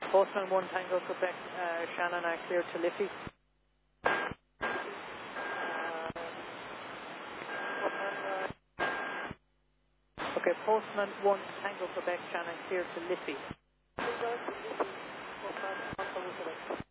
Postman 1 Tango Quebec, Shannon are clear to Liffey. Okay, Postman 1 Tango Quebec, Shannon clear to Liffey.